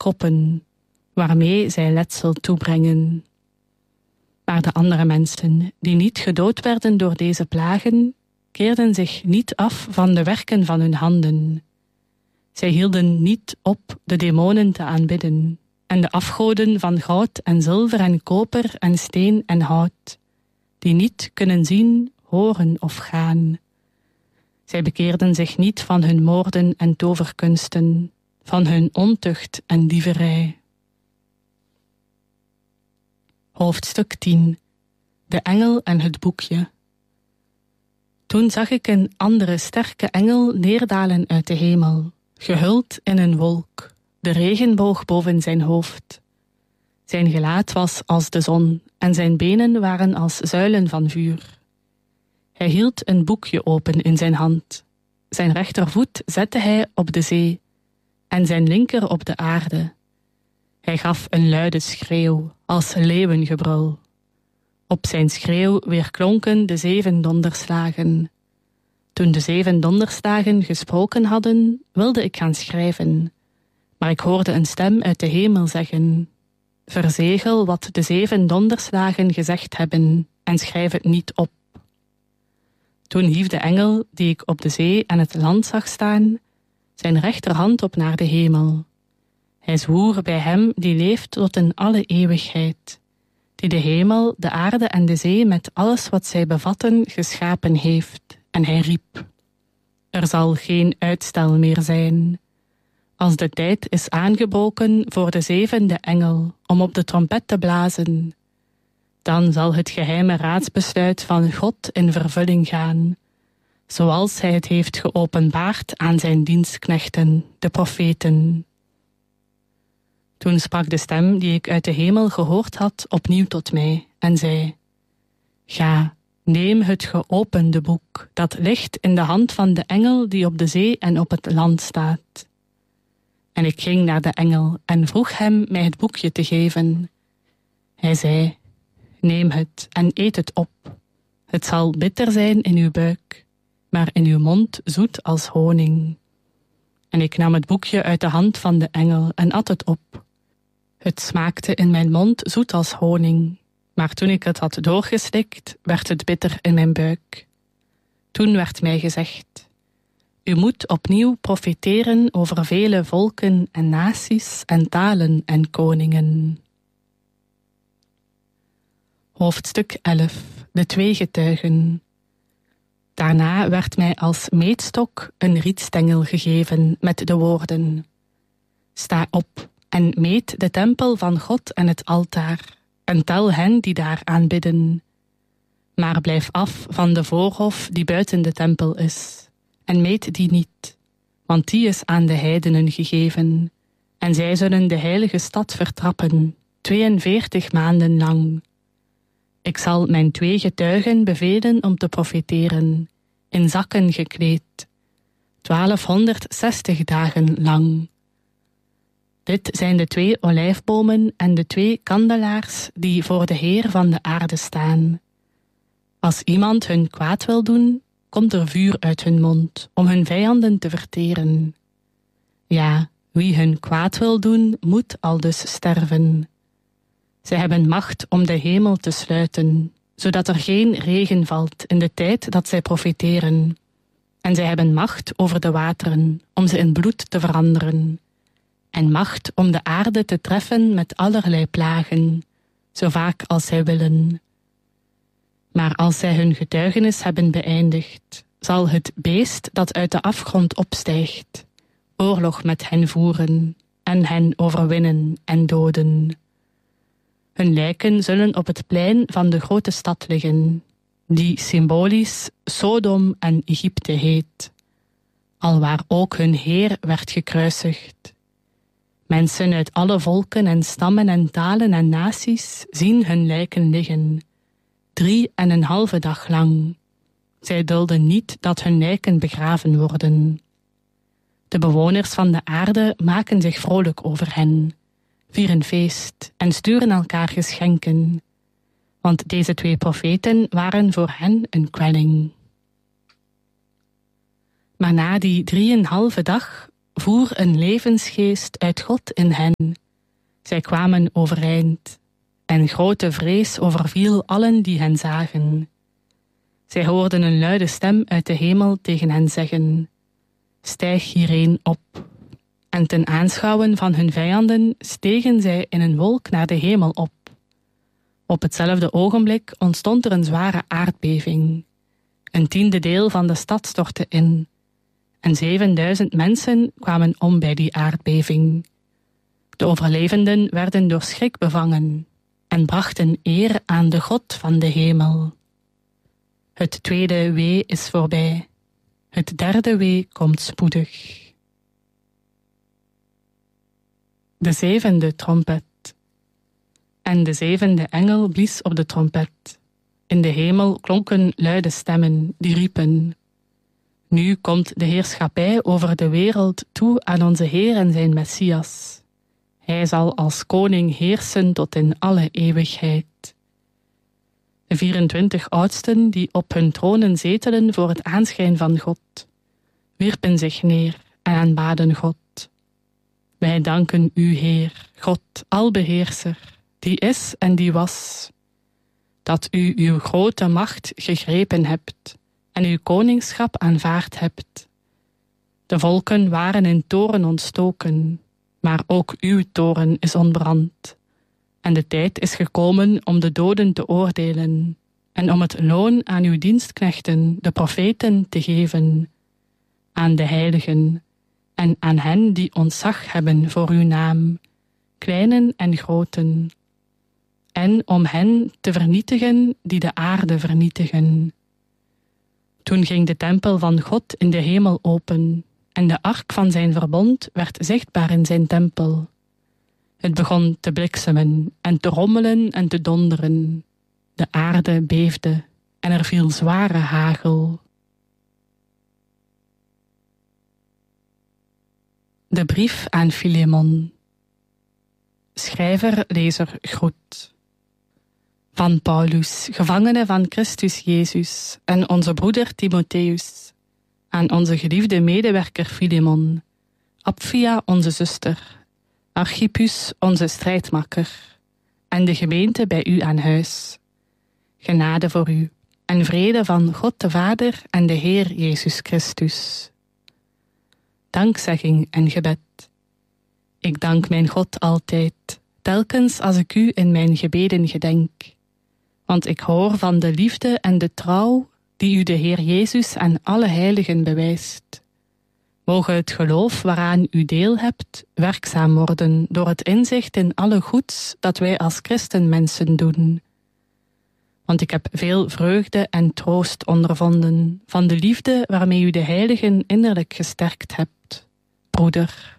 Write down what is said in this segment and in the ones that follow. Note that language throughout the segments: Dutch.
koppen, waarmee zij letsel toebrengen. Maar de andere mensen, die niet gedood werden door deze plagen, keerden zich niet af van de werken van hun handen. Zij hielden niet op de demonen te aanbidden, en de afgoden van goud en zilver en koper en steen en hout, die niet kunnen zien, horen of gaan. Zij bekeerden zich niet van hun moorden en toverkunsten, van hun ontucht en dieverij. Hoofdstuk 10. De engel en het boekje. Toen zag ik een andere sterke engel neerdalen uit de hemel, gehuld in een wolk, de regenboog boven zijn hoofd. Zijn gelaat was als de zon en zijn benen waren als zuilen van vuur. Hij hield een boekje open in zijn hand. Zijn rechtervoet zette hij op de zee en zijn linker op de aarde. Hij gaf een luide schreeuw, als leeuwengebrul. Op zijn schreeuw weerklonken de 7 donderslagen. Toen de 7 donderslagen gesproken hadden, wilde ik gaan schrijven. Maar ik hoorde een stem uit de hemel zeggen: verzegel wat de 7 donderslagen gezegd hebben en schrijf het niet op. Toen hief de engel, die ik op de zee en het land zag staan, zijn rechterhand op naar de hemel. Hij zwoer bij hem die leeft tot in alle eeuwigheid, die de hemel, de aarde en de zee met alles wat zij bevatten geschapen heeft. En hij riep: er zal geen uitstel meer zijn. Als de tijd is aangebroken voor de 7e engel om op de trompet te blazen, dan zal het geheime raadsbesluit van God in vervulling gaan, zoals hij het heeft geopenbaard aan zijn dienstknechten, de profeten. Toen sprak de stem die ik uit de hemel gehoord had opnieuw tot mij en zei: ga, neem het geopende boek, dat ligt in de hand van de engel die op de zee en op het land staat. En ik ging naar de engel en vroeg hem mij het boekje te geven. Hij zei: neem het en eet het op. Het zal bitter zijn in uw buik, maar in uw mond zoet als honing. En ik nam het boekje uit de hand van de engel en at het op. Het smaakte in mijn mond zoet als honing, maar toen ik het had doorgeslikt, werd het bitter in mijn buik. Toen werd mij gezegd: u moet opnieuw profeteren over vele volken en naties en talen en koningen. Hoofdstuk 11. De 2 getuigen. Daarna werd mij als meetstok een rietstengel gegeven met de woorden: sta op en meet de tempel van God en het altaar, en tel hen die daar aanbidden. Maar blijf af van de voorhof die buiten de tempel is, en meet die niet, want die is aan de heidenen gegeven, en zij zullen de heilige stad vertrappen, 42 maanden lang. Ik zal mijn 2 getuigen bevelen om te profeteren, in zakken gekleed, 1260 dagen lang. Dit zijn de 2 olijfbomen en de 2 kandelaars die voor de Heer van de aarde staan. Als iemand hun kwaad wil doen, komt er vuur uit hun mond om hun vijanden te verteren. Ja, wie hun kwaad wil doen, moet aldus sterven. Zij hebben macht om de hemel te sluiten, zodat er geen regen valt in de tijd dat zij profeteren. En zij hebben macht over de wateren, om ze in bloed te veranderen. En macht om de aarde te treffen met allerlei plagen, zo vaak als zij willen. Maar als zij hun getuigenis hebben beëindigd, zal het beest dat uit de afgrond opstijgt oorlog met hen voeren en hen overwinnen en doden. Hun lijken zullen op het plein van de grote stad liggen, die symbolisch Sodom en Egypte heet, alwaar ook hun Heer werd gekruisigd. Mensen uit alle volken en stammen en talen en naties zien hun lijken liggen, 3,5 dag lang. Zij dulden niet dat hun lijken begraven worden. De bewoners van de aarde maken zich vrolijk over hen, vieren feest en sturen elkaar geschenken, want deze 2 profeten waren voor hen een kwelling. Maar na die 3,5 dag voer een levensgeest uit God in hen. Zij kwamen overeind, en grote vrees overviel allen die hen zagen. Zij hoorden een luide stem uit de hemel tegen hen zeggen: Stijg hierheen op. En ten aanschouwen van hun vijanden stegen zij in een wolk naar de hemel op. Op hetzelfde ogenblik ontstond er een zware aardbeving. 1/10 deel van de stad stortte in, en 7000 mensen kwamen om bij die aardbeving. De overlevenden werden door schrik bevangen en brachten eer aan de God van de hemel. Het tweede wee is voorbij. Het derde wee komt spoedig. De 7e trompet. En de 7e engel blies op de trompet. In de hemel klonken luide stemmen die riepen: Nu komt de heerschappij over de wereld toe aan onze Heer en zijn Messias. Hij zal als koning heersen tot in alle eeuwigheid. De 24 oudsten die op hun tronen zetelen voor het aanschijn van God, wierpen zich neer en aanbaden God. Wij danken u, Heer, God, albeheerser, die is en die was, dat u uw grote macht gegrepen hebt en uw koningschap aanvaard hebt. De volken waren in toorn ontstoken, maar ook uw toorn is ontbrand. En de tijd is gekomen om de doden te oordelen en om het loon aan uw dienstknechten, de profeten, te geven, aan de heiligen en aan hen die ontzag hebben voor uw naam, kleinen en groten, en om hen te vernietigen die de aarde vernietigen. Toen ging de tempel van God in de hemel open, en de ark van zijn verbond werd zichtbaar in zijn tempel. Het begon te bliksemen en te rommelen en te donderen. De aarde beefde en er viel zware hagel. De brief aan Filemon. Schrijver, lezer, groet. Van Paulus, gevangene van Christus Jezus, en onze broeder Timotheus, aan onze geliefde medewerker Filemon, Apphia onze zuster, Archippus onze strijdmakker, en de gemeente bij u aan huis. Genade voor u, en vrede van God de Vader en de Heer Jezus Christus. Dankzegging en gebed. Ik dank mijn God altijd, telkens als ik u in mijn gebeden gedenk. Want ik hoor van de liefde en de trouw die u de Heer Jezus aan alle heiligen bewijst. Moge het geloof waaraan u deel hebt, werkzaam worden door het inzicht in alle goeds dat wij als christenmensen doen. Want ik heb veel vreugde en troost ondervonden van de liefde waarmee u de heiligen innerlijk gesterkt hebt, broeder.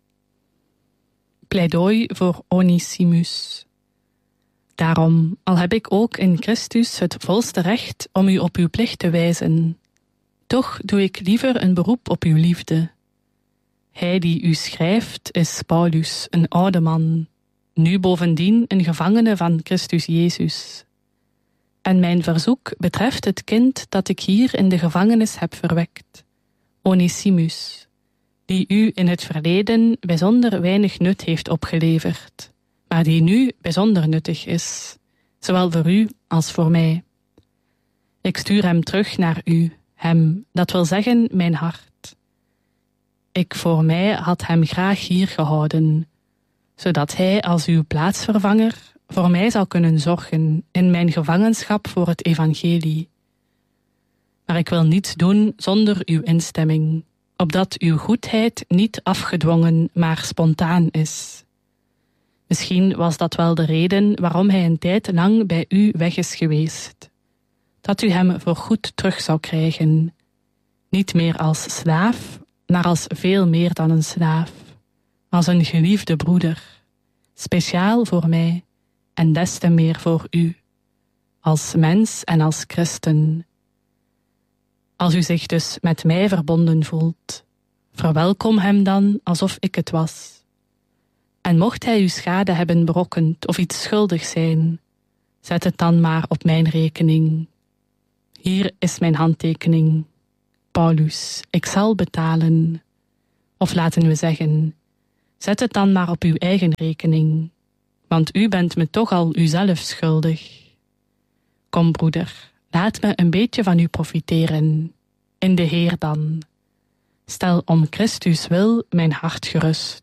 Pleidooi voor Onesimus. Daarom, al heb ik ook in Christus het volste recht om u op uw plicht te wijzen, toch doe ik liever een beroep op uw liefde. Hij die u schrijft is Paulus, een oude man, nu bovendien een gevangene van Christus Jezus. En mijn verzoek betreft het kind dat ik hier in de gevangenis heb verwekt, Onesimus, die u in het verleden bijzonder weinig nut heeft opgeleverd, maar die nu bijzonder nuttig is, zowel voor u als voor mij. Ik stuur hem terug naar u, hem, dat wil zeggen mijn hart. Ik voor mij had hem graag hier gehouden, zodat hij als uw plaatsvervanger voor mij zal kunnen zorgen in mijn gevangenschap voor het evangelie. Maar ik wil niets doen zonder uw instemming, opdat uw goedheid niet afgedwongen, maar spontaan is. Misschien was dat wel de reden waarom hij een tijd lang bij u weg is geweest. Dat u hem voorgoed terug zou krijgen. Niet meer als slaaf, maar als veel meer dan een slaaf. Als een geliefde broeder. Speciaal voor mij en des te meer voor u. Als mens en als christen. Als u zich dus met mij verbonden voelt, verwelkom hem dan alsof ik het was. En mocht hij u schade hebben berokkend of iets schuldig zijn, zet het dan maar op mijn rekening. Hier is mijn handtekening. Paulus, ik zal betalen. Of laten we zeggen, zet het dan maar op uw eigen rekening, want u bent me toch al uzelf schuldig. Kom, broeder, laat me een beetje van u profiteren, in de Heer dan. Stel om Christus wil mijn hart gerust.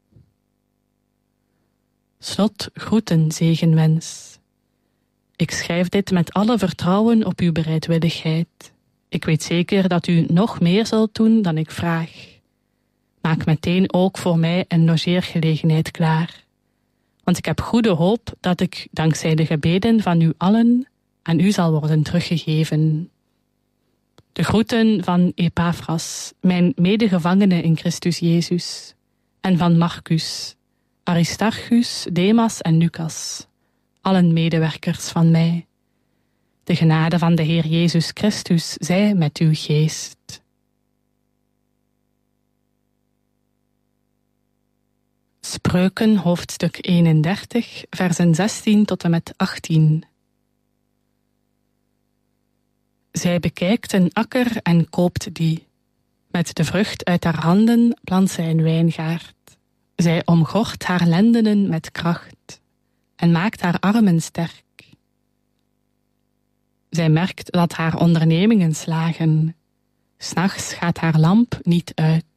Slot groeten zegenwens. Ik schrijf dit met alle vertrouwen op uw bereidwilligheid. Ik weet zeker dat u nog meer zult doen dan ik vraag. Maak meteen ook voor mij een logeergelegenheid klaar. Want ik heb goede hoop dat ik, dankzij de gebeden van u allen, aan u zal worden teruggegeven. De groeten van Epaphras, mijn medegevangene in Christus Jezus, en van Marcus, Aristarchus, Demas en Lucas, allen medewerkers van mij. De genade van de Heer Jezus Christus zij met uw geest. Spreuken hoofdstuk 31, versen 16 tot en met 18. Zij bekijkt een akker en koopt die. Met de vrucht uit haar handen plant zij een wijngaard. Zij omgort haar lendenen met kracht en maakt haar armen sterk. Zij merkt dat haar ondernemingen slagen. 's Nachts gaat haar lamp niet uit.